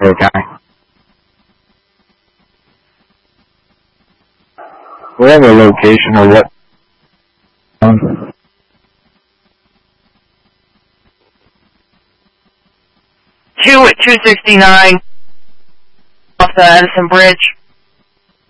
Okay. We have a location or what? 2 at 269 off the Edison Bridge.